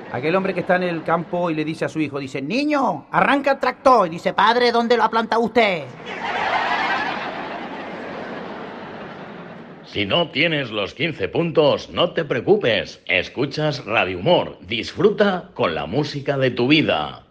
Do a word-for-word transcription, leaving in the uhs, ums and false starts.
Aquel hombre que está en el campo y le dice a su hijo, dice, niño, arranca el tractor. Y dice, padre, ¿dónde lo ha plantado usted? Si no tienes los quince puntos, no te preocupes. Escuchas Radio Humor. Disfruta con la música de tu vida.